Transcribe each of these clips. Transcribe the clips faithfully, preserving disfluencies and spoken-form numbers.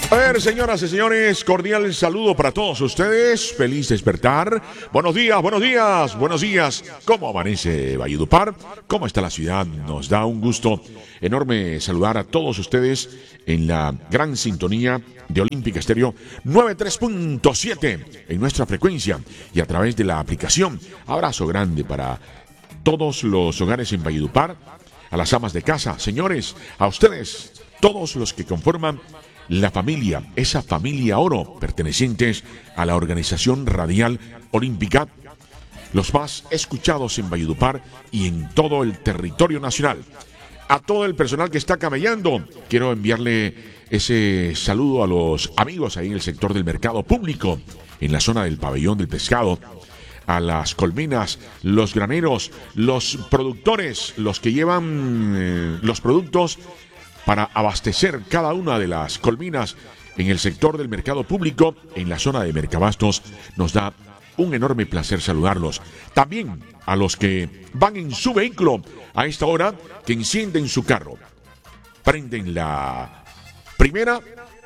A ver, señoras y señores, cordial saludo para todos ustedes. Feliz despertar. Buenos días, buenos días, buenos días. ¿Cómo amanece Valledupar? ¿Cómo está la ciudad? Nos da un gusto enorme saludar a todos ustedes en la gran sintonía de Olímpica Estéreo noventa y tres punto siete en nuestra frecuencia y a través de la aplicación. Abrazo grande para todos los hogares en Valledupar, a las amas de casa, señores, a ustedes, todos los que conforman la familia, esa familia oro, pertenecientes a la organización radial olímpica, los más escuchados en Valledupar y en todo el territorio nacional. A todo el personal que está camellando, quiero enviarle ese saludo a los amigos ahí en el sector del mercado público, en la zona del pabellón del pescado, a las colmenas, los graneros, los productores, los que llevan eh, los productos para abastecer cada una de las colminas en el sector del mercado público, en la zona de Mercabastos. Nos da un enorme placer saludarlos. También a los que van en su vehículo a esta hora, que encienden su carro, prenden la primera,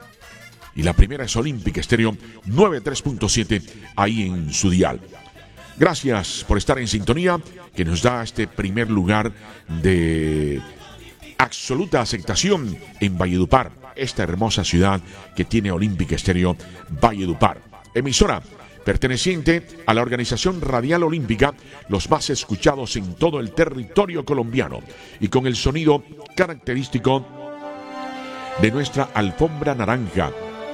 y la primera es Olímpica Estéreo noventa y tres punto siete ahí en su dial. Gracias por estar en sintonía, que nos da este primer lugar de absoluta aceptación en Valledupar, esta hermosa ciudad que tiene Olímpica Estéreo Valledupar. Emisora perteneciente a la organización radial olímpica, los más escuchados en todo el territorio colombiano y con el sonido característico de nuestra alfombra naranja.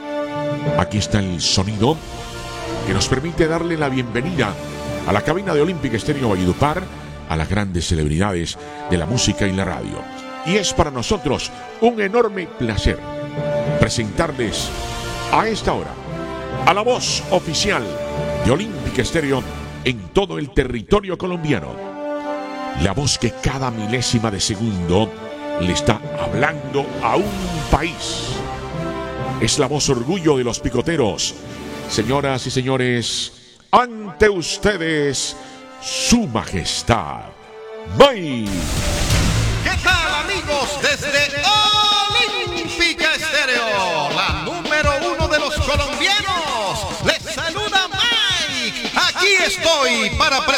Aquí está el sonido que nos permite darle la bienvenida a la cabina de Olímpica Estéreo Valledupar, a las grandes celebridades de la música y la radio. Y es para nosotros un enorme placer presentarles a esta hora a la voz oficial de Olímpica Estéreo en todo el territorio colombiano. La voz que cada milésima de segundo le está hablando a un país. Es la voz orgullo de los picoteros. Señoras y señores, ante ustedes, su majestad, May. ¿Qué tal, amigos? Desde Olímpica Estéreo, la número uno de los colombianos, les saluda Mike. Aquí estoy para presentar